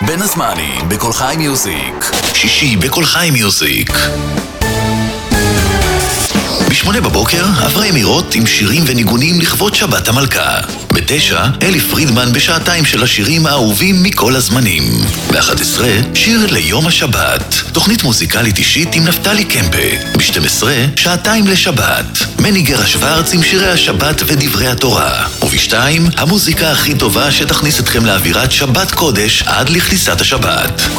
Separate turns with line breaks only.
בין הזמנים, בכל חי מיוזיק.
שישי, בכל חי מיוזיק. ב8 בבוקר, אברי אמירות עם שירים וניגונים לכבוד שבת המלכה. ב9, אלי פרידמן בשעתיים של השירים האהובים מכל הזמנים. ב11, שיר ליום השבת. תוכנית מוזיקלית אישית עם נפתלי קמפה. ב12, שעתיים לשבת. מני גרה שוורץ עם שירי השבת ודברי התורה. וב2, המוזיקה הכי טובה שתכניס אתכם לאווירת שבת קודש עד לכניסת השבת.